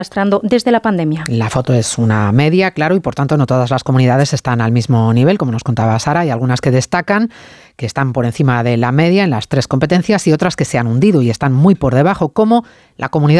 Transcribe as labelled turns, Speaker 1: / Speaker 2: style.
Speaker 1: arrastrando desde la pandemia.
Speaker 2: La foto es una media, claro, y por tanto no todas las comunidades están al mismo nivel, como nos contaba Sara. Hay algunas que destacan, que están por encima de la media en las 3 competencias y otras que se han hundido y están muy por debajo, como la comunidad